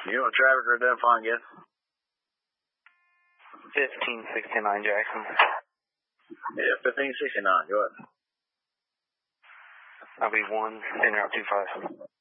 You know what traffic or identifying again? 1569 Jackson. Yeah, 1569. Go ahead. I'll be 1, en route 25.